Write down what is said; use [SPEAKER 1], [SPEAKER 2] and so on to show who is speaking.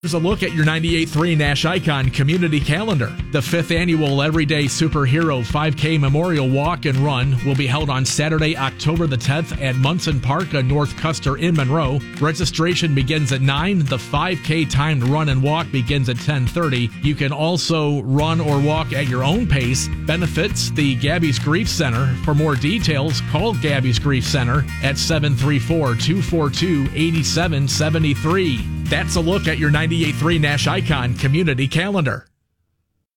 [SPEAKER 1] Here's a look at your 98.3 Nash Icon Community Calendar. The 5th annual Everyday Superhero 5K Memorial Walk and Run will be held on Saturday, October the 10th at Munson Park on North Custer in Monroe. Registration begins at 9. The 5K timed run and walk begins at 10:30. You can also run or walk at your own pace. Benefits the Gabby's Grief Center. For more details, call Gabby's Grief Center at 734-242-8773. That's a look at your 98.3 Nash Icon Community Calendar.